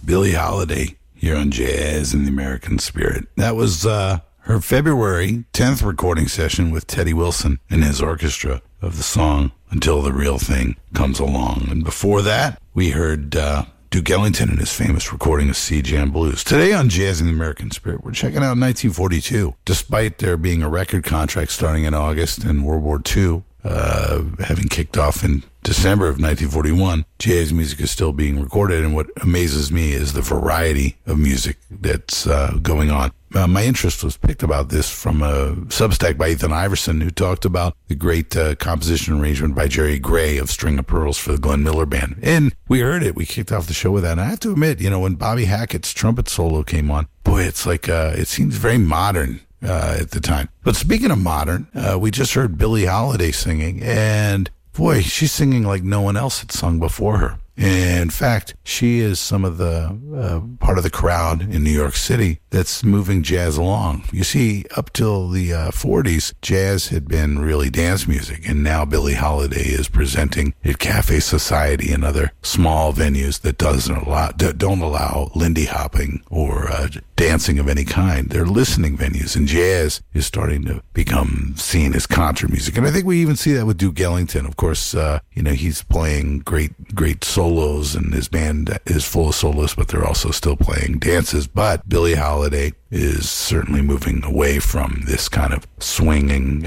Billie Holiday here on Jazz in the American Spirit. That was her February 10th recording session with Teddy Wilson and his orchestra of the song Until the Real Thing Comes Along. And before that, we heard Duke Ellington and his famous recording of Sea Jam Blues. Today on Jazz in the American Spirit, we're checking out 1942. Despite there being a record contract starting in August and World War II having kicked off in December of 1941, jazz music is still being recorded, and what amazes me is the variety of music that's going on. My interest was picked about this from a Substack by Ethan Iverson, who talked about the great composition arrangement by Jerry Gray of String of Pearls for the Glenn Miller Band. And we heard it. We kicked off the show with that. And I have to admit, when Bobby Hackett's trumpet solo came on, boy, it's like, it seems very modern at the time. But speaking of modern, we just heard Billie Holiday singing, and boy, she's singing like no one else had sung before her. In fact, she is some of the part of the crowd in New York City that's moving jazz along. You see, up till the 40s, jazz had been really dance music, and now Billie Holiday is presenting at Cafe Society and other small venues that don't allow Lindy hopping or dancing of any kind. They're listening venues, and jazz is starting to become seen as concert music. And I think we even see that with Duke Ellington. Of course, he's playing great solos, and his band is full of soloists, but they're also still playing dances. But Billie Holiday is certainly moving away from this kind of swinging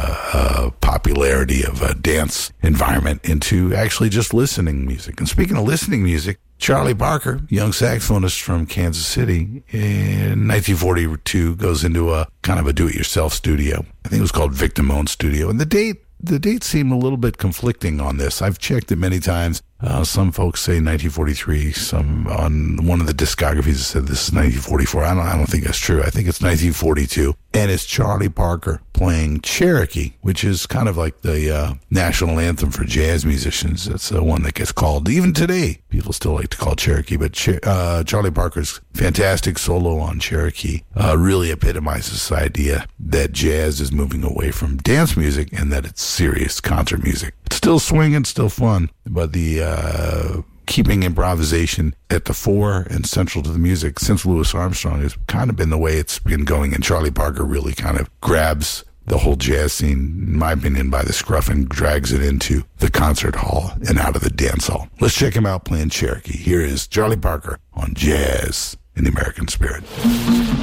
popularity of a dance environment into actually just listening music. And speaking of listening music, Charlie Parker, young saxophonist from Kansas City, in 1942 goes into a kind of a do-it-yourself studio. I think it was called Victim-owned studio. And the dates seem a little bit conflicting on this. I've checked it many times. Some folks say 1943. Some on one of the discographies said this is 1944. I don't think that's true. I think it's 1942. And it's Charlie Parker playing Cherokee, which is kind of like the national anthem for jazz musicians. That's the one that gets called. Even today, people still like to call Cherokee. But Charlie Parker's fantastic solo on Cherokee really epitomizes this idea that jazz is moving away from dance music and that it's serious concert music. It's still swinging, still fun, but the keeping improvisation at the fore and central to the music since Louis Armstrong has kind of been the way it's been going, and Charlie Parker really kind of grabs the whole jazz scene, in my opinion, by the scruff and drags it into the concert hall and out of the dance hall. Let's check him out playing Cherokee. Here is Charlie Parker on Jazz in the American Spirit.